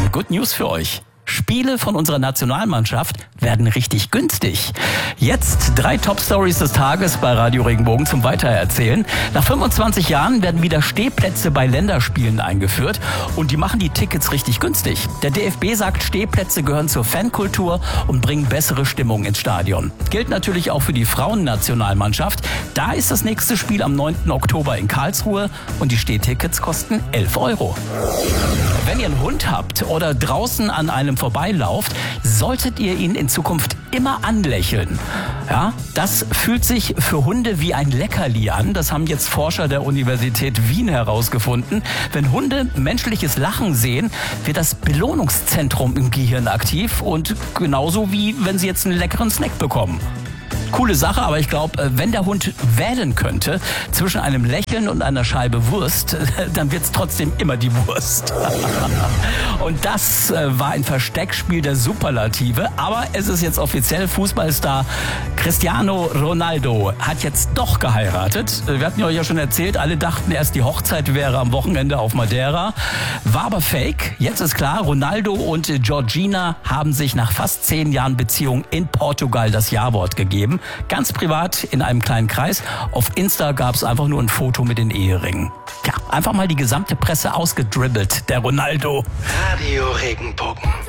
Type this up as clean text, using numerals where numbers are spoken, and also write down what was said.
Good News für euch. Spiele von unserer Nationalmannschaft werden richtig günstig. Jetzt 3 Top-Stories des Tages bei Radio Regenbogen zum Weitererzählen. Nach 25 Jahren werden wieder Stehplätze bei Länderspielen eingeführt und die machen die Tickets richtig günstig. Der DFB sagt, Stehplätze gehören zur Fankultur und bringen bessere Stimmung ins Stadion. Gilt natürlich auch für die Frauennationalmannschaft. Da ist das nächste Spiel am 9. Oktober in Karlsruhe und die Stehtickets kosten 11 €. Wenn ihr einen Hund habt oder draußen an einem vorbeilauft, solltet ihr ihn in Zukunft immer anlächeln. Ja, das fühlt sich für Hunde wie ein Leckerli an. Das haben jetzt Forscher der Universität Wien herausgefunden. Wenn Hunde menschliches Lachen sehen, wird das Belohnungszentrum im Gehirn aktiv und genauso wie wenn sie jetzt einen leckeren Snack bekommen. Coole Sache, aber ich glaube, wenn der Hund wählen könnte zwischen einem Lächeln und einer Scheibe Wurst, dann wird's trotzdem immer die Wurst. Und das war ein Versteckspiel der Superlative, aber es ist jetzt offiziell. Fußballstar Cristiano Ronaldo hat jetzt doch geheiratet. Wir hatten ja euch ja schon erzählt, alle dachten erst, die Hochzeit wäre am Wochenende auf Madeira. War aber fake. Jetzt ist klar, Ronaldo und Georgina haben sich nach fast 10 Jahren Beziehung in Portugal das Ja-Wort gegeben. Ganz privat in einem kleinen Kreis. Auf Insta gab es einfach nur ein Foto mit den Eheringen. Ja, einfach mal die gesamte Presse ausgedribbelt, der Ronaldo. Radio Regenbogen.